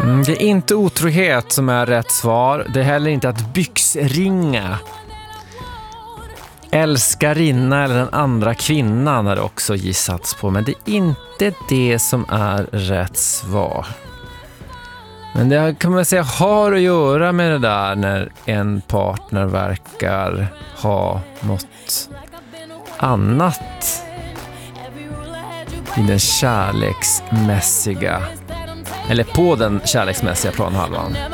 Det är inte otrohet som är rätt svar. Det är heller inte att byxringa. Älskarinna eller den andra kvinnan är också gissats på. Men det är inte det som är rätt svar. Men det kan man säga har att göra med det där när en partner verkar ha något annat i den kärleksmässiga eller på den kärleksmässiga planhalvan.